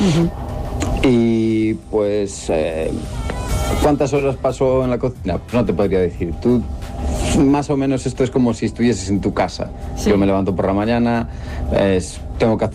Y pues, ¿cuántas horas paso en la cocina? Pues no te podría decir. Tú, más o menos esto es como si estuvieses en tu casa. Sí. Yo me levanto por la mañana, tengo que